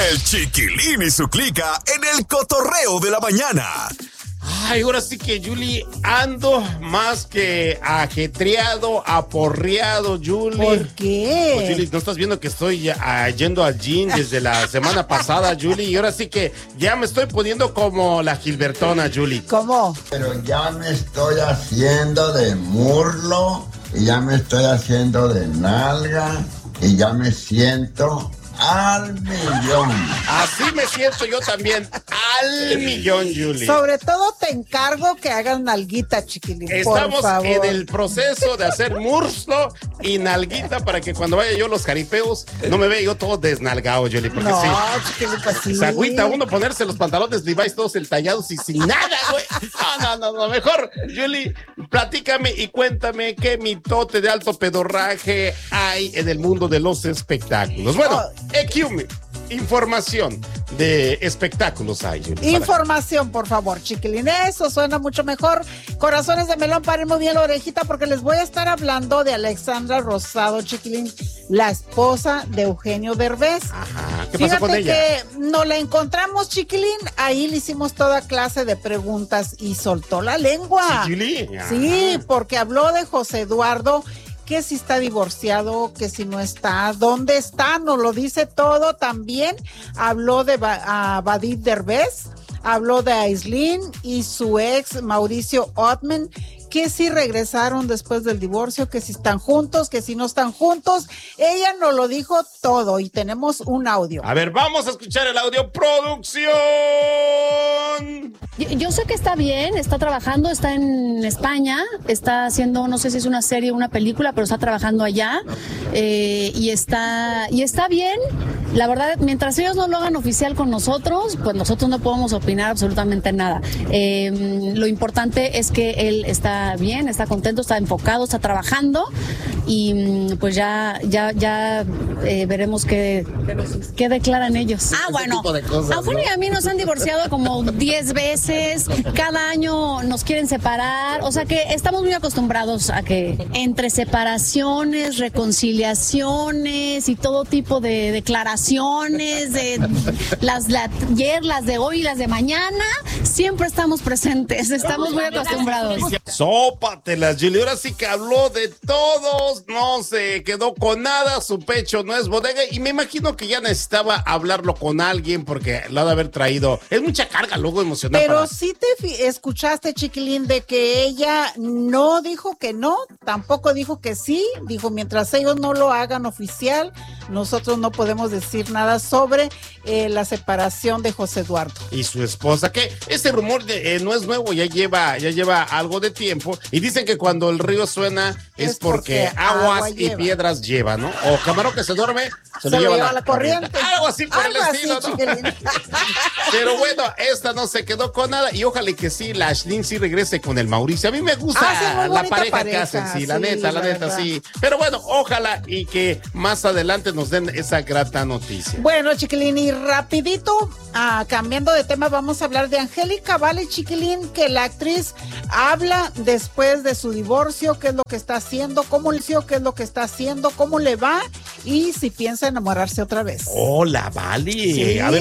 El Chiquilín y su clica en el cotorreo de la mañana. Ay, ahora sí que, Julie, ando más que ajetreado, aporreado, Julie. ¿Por qué? Pues, Julie, ¿no estás viendo que estoy yendo al gym desde la semana pasada, Julie? Y ahora sí que ya me estoy poniendo como la Gilbertona, Julie. ¿Cómo? Pero ya me estoy haciendo de muslo, y ya me estoy haciendo de nalga, y ya me siento al millón. Así me siento yo también, al millón, Julie. Sobre todo te encargo que hagas nalguita, Chiquilín. Estamos por favor. en el proceso de hacer muslo y nalguita para que cuando vaya yo a los jaripeos no me vea yo todo desnalgado, Julie, porque No, sí. Chiquilín, pues sí. Se agüita uno ponerse los pantalones Levi's todos entallados y sin nada, güey. No. Mejor, Julie, platícame y cuéntame qué mitote de alto pedorraje hay en el mundo de los espectáculos. Bueno, información de espectáculos hay, Julie. Información, por favor, Chiquilín. Eso suena mucho mejor. Corazones de melón, paren muy bien la orejita porque les voy a estar hablando de Alexandra Rosado, Chiquilín, la esposa de Eugenio Derbez. Ajá, ¿qué pasó con ella? Fíjate que nos la encontramos, Chiquilín, ahí le hicimos toda clase de preguntas y soltó la lengua. Sí, Julie. Sí, porque habló de José Eduardo, que si está divorciado, que si no está, dónde está, nos lo dice todo. También habló de Vadid Derbez, habló de Aislinn y su ex Mauricio Othman, que si regresaron después del divorcio, que si están juntos, que si no están juntos. Ella nos lo dijo todo y tenemos un audio. A ver, vamos a escuchar el audio. ¡Producción! Yo sé que está bien, está trabajando, está en España, está haciendo, no sé si es una serie o una película, pero está trabajando allá y está bien. La verdad, mientras ellos no lo hagan oficial con nosotros, pues nosotros no podemos opinar absolutamente nada. Lo importante es que él está bien, está contento, está enfocado, está trabajando y pues ya veremos qué declaran ellos. Bueno, a Eugenio y a mí nos han divorciado como 10 veces, cada año nos quieren separar, o sea que estamos muy acostumbrados a que entre separaciones, reconciliaciones y todo tipo de declaraciones, de las de ayer, las de hoy y las de mañana, siempre estamos presentes, estamos muy acostumbrados. Sópatelas, Julie, ahora sí que habló de todos, no se quedó con nada, su pecho no es bodega y me imagino que ya necesitaba hablarlo con alguien porque lo ha de haber traído, es mucha carga luego emocional. Pero sí te escuchaste, Chiquilín, de que ella no dijo que no, tampoco dijo que sí, dijo mientras ellos no lo hagan oficial, nosotros no podemos decir nada sobre la separación de José Eduardo. Y su esposa, que ese rumor no es nuevo, ya lleva algo de tiempo y dicen que cuando el río suena es porque aguas y piedras lleva, ¿no? O camarón que se duerme se lo lleva la corriente. Algo así por el estilo, ¿no? Pero bueno, esta no se quedó con nada y ojalá que sí, la Aislinn sí regrese con el Mauricio. A mí me gusta la pareja que hacen, sí, la neta, sí. Pero bueno, ojalá y que más adelante nos den esa grata noticia. Bueno, Chiquilín, y rapidito, cambiando de tema, vamos a hablar de Angélica Vale, Chiquilín, que la actriz habla después de su divorcio, qué es lo que está haciendo, qué es lo que está haciendo, cómo le va y si piensa enamorarse otra vez. Hola, Vale. Sí. A ver,